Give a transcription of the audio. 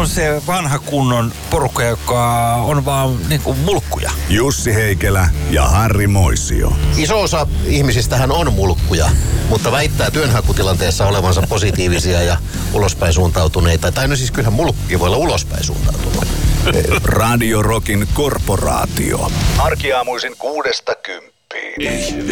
on se vanha kunnon porukka, joka on vaan niinku mulkkuja. Jussi Heikelä ja Harri Moisio. Iso osa ihmisistähän on mulkkuja, mutta väittää työnhakutilanteessa olevansa positiivisia ja ulospäin suuntautuneita. Tai no siis kyllähän mulkkukin voi olla ulospäin suuntautunut. Radio Rockin korporaatio. Arkiaamuisin 6–10.